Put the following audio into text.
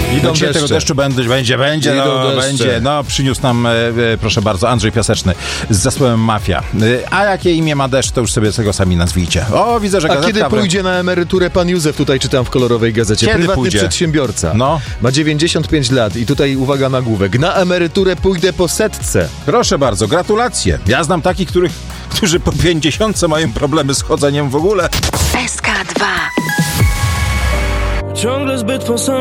Idą Dzisiaj tego deszczu będzie. No, przyniósł nam, proszę bardzo, Andrzej Piaseczny z zespołem Mafia. A jakie imię ma deszcz, to już sobie tego sami nazwijcie. O, widzę, że gazetka... A kiedy pójdzie na emeryturę pan Józef, tutaj czytam w kolorowej gazecie. Kiedy Prywatny pójdzie? przedsiębiorca. No. Ma 95 lat i tutaj uwaga nagłówek. Na emeryturę pójdę po 100. Proszę bardzo, gratulacje. Ja znam takich, którzy po 50 mają problemy z chodzeniem w ogóle. SK2. Ciągle zbyt